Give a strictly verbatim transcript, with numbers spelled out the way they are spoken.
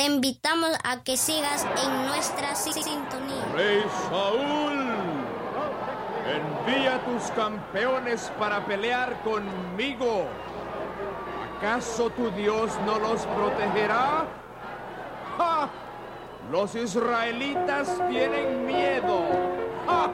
invitamos a que sigas en nuestra sintonía. Rey Saúl, envía a tus campeones para pelear conmigo. ¿Acaso tu Dios no los protegerá? ¡Ja! Los israelitas tienen miedo. ¡Ja!